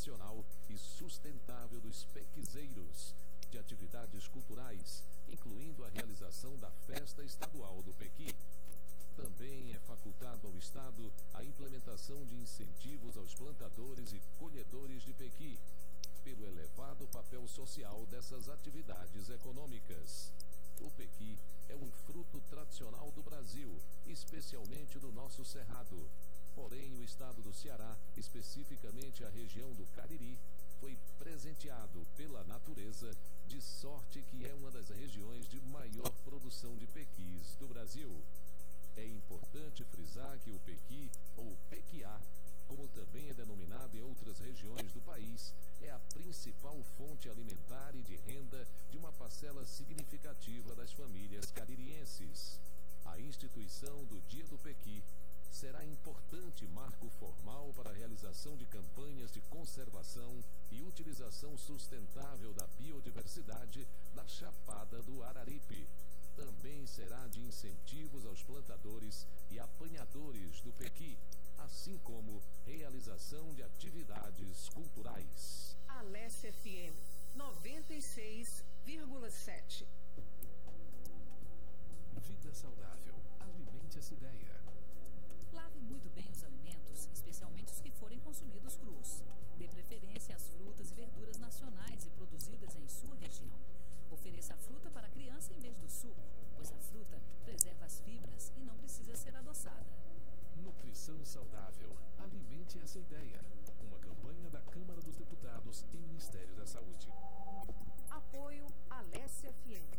educacional e sustentável dos pequizeiros, de atividades culturais, incluindo a realização da Festa Estadual do Pequi. Também é facultado ao Estado a implementação de incentivos aos plantadores e colhedores de pequi, pelo elevado papel social dessas atividades econômicas. O pequi é um fruto tradicional do Brasil, especialmente do nosso Cerrado. Porém, o estado do Ceará, especificamente a região do Cariri, foi presenteado pela natureza, de sorte que é uma das regiões de maior produção de pequis do Brasil. É importante frisar que o pequi, ou pequiá, como também é denominado em outras regiões do país, é a principal fonte alimentar e de renda de uma parcela significativa das famílias caririenses. A instituição do Dia do Pequi será importante marco formal para a realização de campanhas de conservação e utilização sustentável da biodiversidade da Chapada do Araripe. Também será de incentivos aos plantadores e apanhadores do pequi, assim como realização de atividades culturais. Alesse FM 96,7. Vida saudável. Alimente essa ideia. Lave muito bem os alimentos, especialmente os que forem consumidos crus. Dê preferência às frutas e verduras nacionais e produzidas em sua região. Ofereça a fruta para a criança em vez do suco, pois a fruta preserva as fibras e não precisa ser adoçada. Nutrição saudável. Alimente essa ideia. Uma campanha da Câmara dos Deputados e Ministério da Saúde. Apoio Alesse FM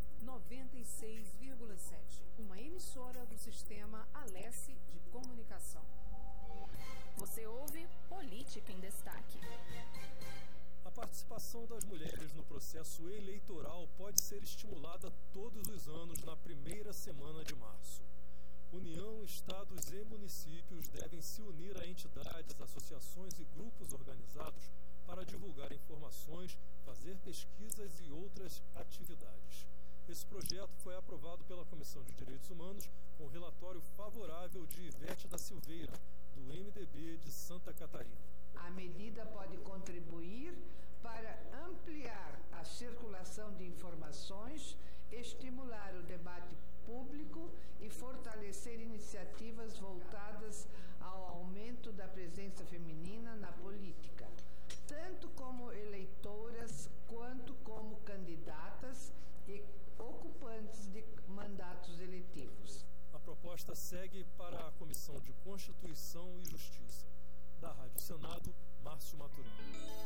96,7. Uma emissora do sistema Alesse de Comunicação. Você ouve Política em Destaque. A participação das mulheres no processo eleitoral pode ser estimulada todos os anos na primeira semana de março. União, estados e municípios devem se unir a entidades, associações e grupos organizados para divulgar informações, fazer pesquisas e outras atividades. Esse projeto foi aprovado pela Comissão de Direitos Humanos com relatório favorável de Ivete da Silveira, do MDB de Santa Catarina. A medida pode contribuir para ampliar a circulação de informações, estimular o debate público e fortalecer iniciativas voltadas ao aumento da presença feminina na política, tanto como eleitoras quanto como candidatas e ocupantes de mandatos eletivos. A proposta segue para a Comissão de Constituição e Justiça. Da Rádio Senado, Márcio Maturano.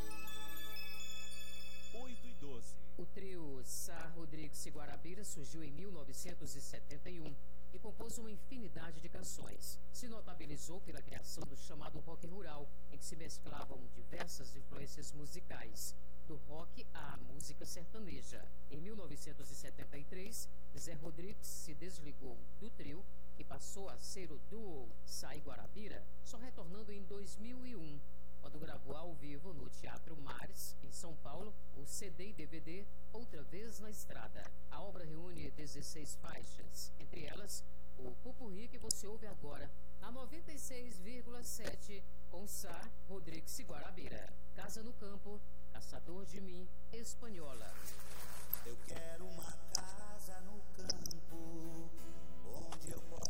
8:12. O trio Sá, Rodrigues e Guarabira surgiu em 1971 e compôs uma infinidade de canções. Se notabilizou pela criação do chamado rock rural, em que se mesclavam diversas influências musicais, do rock à música sertaneja. Em 1973, Zé Rodrigues se desligou do trio e passou a ser o duo Sá e Guarabira, só retornando em 2001, quando gravou ao vivo no Teatro Mares, em São Paulo, o CD e DVD Outra Vez na Estrada. A obra reúne 16 faixas, entre elas o Pupurri que você ouve agora, na 96,7, com Sá, Rodrigues e Guarabira. Casa no Campo, Caçador de Mim, Espanhola.